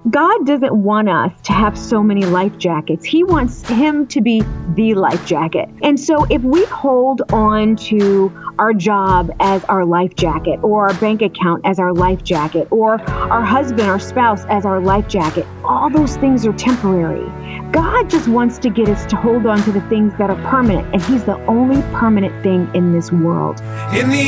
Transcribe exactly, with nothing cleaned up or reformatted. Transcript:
God doesn't want us to have so many life jackets. He wants him to be the life jacket. And so if we hold on to our job as our life jacket, or our bank account as our life jacket, or our husband, our spouse as our life jacket, all those things are temporary. God just wants to get us to hold on to the things that are permanent, and he's the only permanent thing in this world. In the